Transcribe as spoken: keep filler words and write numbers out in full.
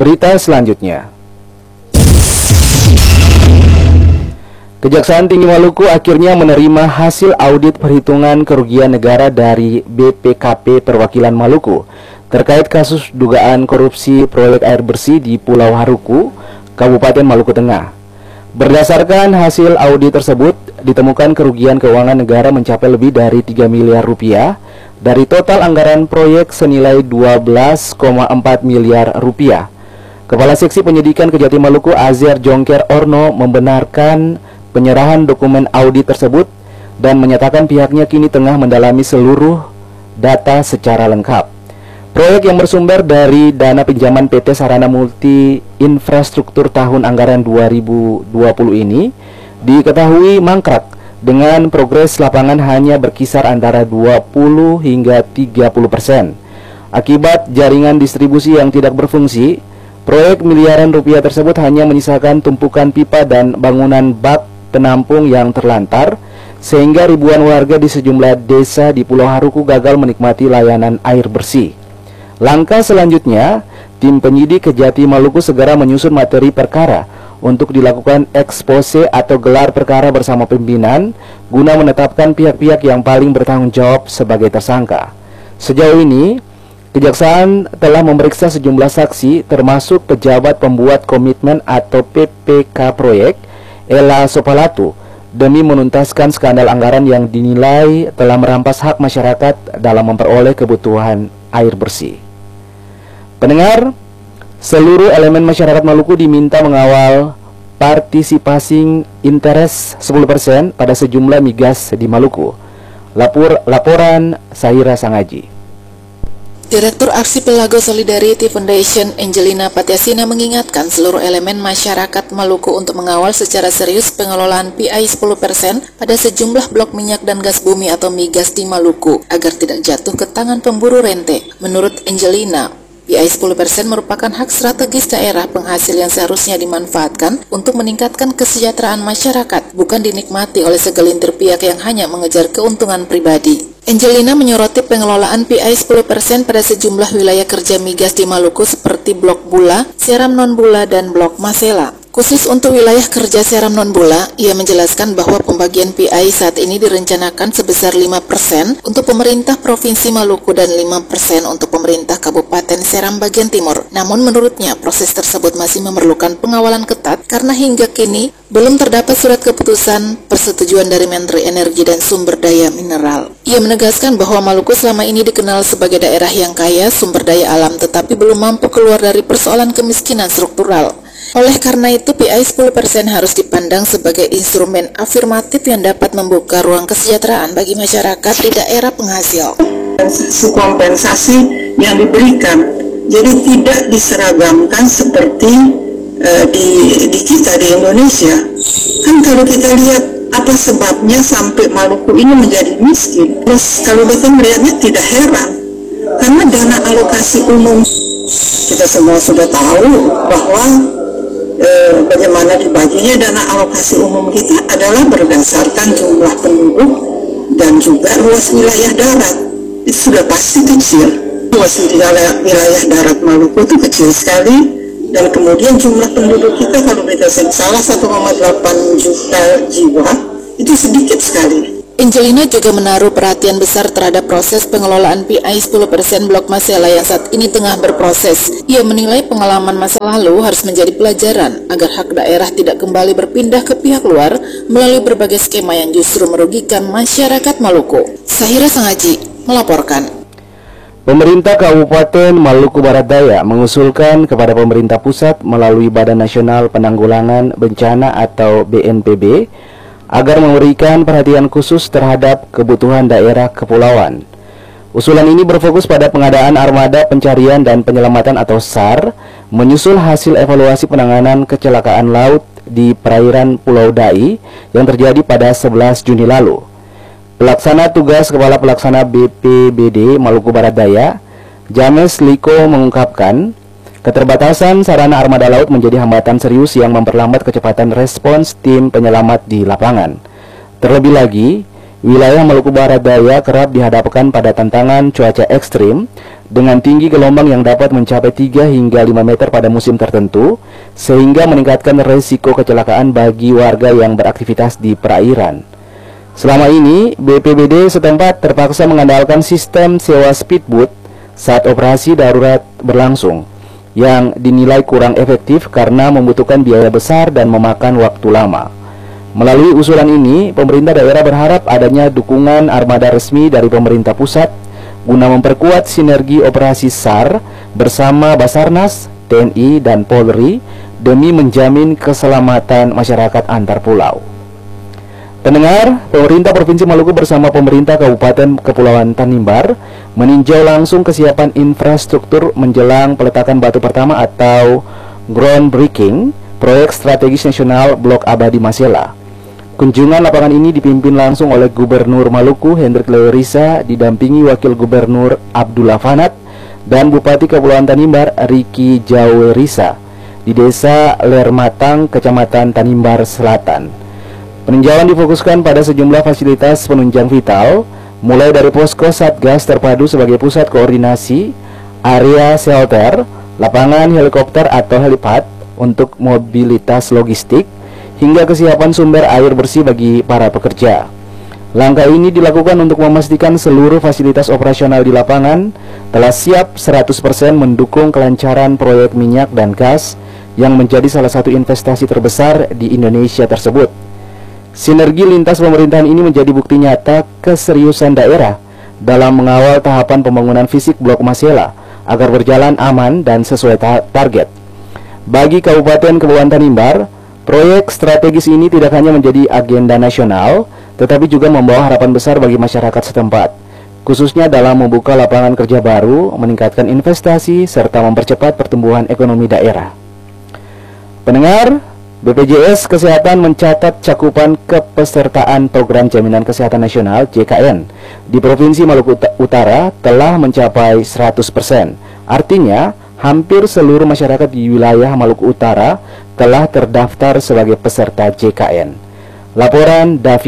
Berita selanjutnya. Kejaksaan Tinggi Maluku akhirnya menerima hasil audit perhitungan kerugian negara dari B P K P Perwakilan Maluku terkait kasus dugaan korupsi proyek air bersih di Pulau Haruku, Kabupaten Maluku Tengah. Berdasarkan hasil audit tersebut, ditemukan kerugian keuangan negara mencapai lebih dari tiga miliar rupiah dari total anggaran proyek senilai dua belas koma empat miliar rupiah. Kepala Seksi Penyidikan Kejati Maluku Azer Jongker Orno membenarkan penyerahan dokumen audit tersebut dan menyatakan pihaknya kini tengah mendalami seluruh data secara lengkap. Proyek yang bersumber dari dana pinjaman P T Sarana Multi Infrastruktur tahun anggaran dua ribu dua puluh ini diketahui mangkrak dengan progres lapangan hanya berkisar antara dua puluh hingga tiga puluh persen. Akibat jaringan distribusi yang tidak berfungsi, proyek miliaran rupiah tersebut hanya menyisakan tumpukan pipa dan bangunan bak penampung yang terlantar, sehingga ribuan warga di sejumlah desa di Pulau Haruku gagal menikmati layanan air bersih. Langkah selanjutnya, tim penyidik Kejati Maluku segera menyusun materi perkara untuk dilakukan ekspose atau gelar perkara bersama pimpinan guna menetapkan pihak-pihak yang paling bertanggung jawab sebagai tersangka. Sejauh ini, Kejaksaan telah memeriksa sejumlah saksi termasuk pejabat pembuat komitmen atau P P K proyek Ella Sopalatu demi menuntaskan skandal anggaran yang dinilai telah merampas hak masyarakat dalam memperoleh kebutuhan air bersih. Pendengar, seluruh elemen masyarakat Maluku diminta mengawal partisipasi interes sepuluh persen pada sejumlah migas di Maluku. Lapor, laporan Sahira Sangaji. Direktur Aksi Pelago Solidarity Foundation Angelina Patiasina mengingatkan seluruh elemen masyarakat Maluku untuk mengawal secara serius pengelolaan P I sepuluh persen pada sejumlah blok minyak dan gas bumi atau migas di Maluku agar tidak jatuh ke tangan pemburu rente. Menurut Angelina, P I sepuluh persen merupakan hak strategis daerah penghasil yang seharusnya dimanfaatkan untuk meningkatkan kesejahteraan masyarakat, bukan dinikmati oleh segelintir pihak yang hanya mengejar keuntungan pribadi. Angelina menyoroti pengelolaan P I sepuluh persen pada sejumlah wilayah kerja migas di Maluku seperti Blok Bula, Seram Non Bula, dan Blok Masela. Khusus untuk wilayah kerja Seram Non Bula, ia menjelaskan bahwa pembagian P I saat ini direncanakan sebesar lima persen untuk pemerintah Provinsi Maluku dan lima persen untuk pemerintah Kabupaten Seram bagian timur. Namun menurutnya proses tersebut masih memerlukan pengawalan ketat karena hingga kini belum terdapat surat keputusan persetujuan dari Menteri Energi dan Sumber Daya Mineral. Ia menegaskan bahwa Maluku selama ini dikenal sebagai daerah yang kaya sumber daya alam tetapi belum mampu keluar dari persoalan kemiskinan struktural. Oleh karena itu, P I sepuluh persen harus dipandang sebagai instrumen afirmatif yang dapat membuka ruang kesejahteraan bagi masyarakat di daerah penghasil. Kompensasi yang diberikan, jadi tidak diseragamkan seperti uh, di, di kita di Indonesia. Kan kalau kita lihat apa sebabnya sampai Maluku ini menjadi miskin, terus kalau kita melihatnya tidak heran, karena dana alokasi umum kita semua sudah tahu bahwa Eh, bagaimana dibaginya dana alokasi umum kita adalah berdasarkan jumlah penduduk dan juga luas wilayah darat. Itu sudah pasti kecil. Luas wilayah, wilayah darat Maluku itu kecil sekali, dan kemudian jumlah penduduk kita kalau kita salah satu koma delapan juta jiwa itu sedikit sekali. Angelina juga menaruh perhatian besar terhadap proses pengelolaan P I sepuluh persen Blok Masela yang saat ini tengah berproses. Ia menilai pengalaman masa lalu harus menjadi pelajaran agar hak daerah tidak kembali berpindah ke pihak luar melalui berbagai skema yang justru merugikan masyarakat Maluku. Sahira Sangaji melaporkan. Pemerintah Kabupaten Maluku Barat Daya mengusulkan kepada pemerintah pusat melalui Badan Nasional Penanggulangan Bencana atau B N P B agar memberikan perhatian khusus terhadap kebutuhan daerah kepulauan. Usulan ini berfokus pada pengadaan armada pencarian dan penyelamatan atau S A R, menyusul hasil evaluasi penanganan kecelakaan laut di perairan Pulau Dai yang terjadi pada sebelas Juni lalu. Pelaksana Tugas Kepala Pelaksana B P B D Maluku Barat Daya, James Liko mengungkapkan, keterbatasan sarana armada laut menjadi hambatan serius yang memperlambat kecepatan respons tim penyelamat di lapangan. Terlebih lagi, wilayah Maluku Barat Daya kerap dihadapkan pada tantangan cuaca ekstrim dengan tinggi gelombang yang dapat mencapai tiga hingga lima meter pada musim tertentu, sehingga meningkatkan resiko kecelakaan bagi warga yang beraktivitas di perairan. Selama ini, B P B D setempat terpaksa mengandalkan sistem sewa speedboat saat operasi darurat berlangsung, yang dinilai kurang efektif karena membutuhkan biaya besar dan memakan waktu lama. Melalui usulan ini, pemerintah daerah berharap adanya dukungan armada resmi dari pemerintah pusat guna memperkuat sinergi operasi S A R bersama Basarnas, T N I, dan Polri demi menjamin keselamatan masyarakat antar pulau. Pendengar, pemerintah Provinsi Maluku bersama pemerintah Kabupaten Kepulauan Tanimbar meninjau langsung kesiapan infrastruktur menjelang peletakan batu pertama atau groundbreaking proyek strategis nasional Blok Abadi Masela. Kunjungan lapangan ini dipimpin langsung oleh Gubernur Maluku Hendrik Lewerisa didampingi Wakil Gubernur Abdullah Fanat dan Bupati Kepulauan Tanimbar Riki Jawerisa di Desa Lermatang, Kecamatan Tanimbar Selatan. Peninjauan difokuskan pada sejumlah fasilitas penunjang vital, mulai dari posko Satgas Terpadu sebagai pusat koordinasi, area shelter, lapangan helikopter atau helipad untuk mobilitas logistik, hingga kesiapan sumber air bersih bagi para pekerja. Langkah ini dilakukan untuk memastikan seluruh fasilitas operasional di lapangan telah siap seratus persen mendukung kelancaran proyek minyak dan gas yang menjadi salah satu investasi terbesar di Indonesia tersebut. Sinergi lintas pemerintahan ini menjadi bukti nyata keseriusan daerah dalam mengawal tahapan pembangunan fisik Blok Masela agar berjalan aman dan sesuai ta target. Bagi Kabupaten Kepulauan Tanimbar, proyek strategis ini tidak hanya menjadi agenda nasional, tetapi juga membawa harapan besar bagi masyarakat setempat, khususnya dalam membuka lapangan kerja baru, meningkatkan investasi, serta mempercepat pertumbuhan ekonomi daerah. Pendengar, B P J S Kesehatan mencatat cakupan kepesertaan Program Jaminan Kesehatan Nasional J K N di Provinsi Maluku Utara telah mencapai seratus persen. Artinya, hampir seluruh masyarakat di wilayah Maluku Utara telah terdaftar sebagai peserta J K N. Laporan Davi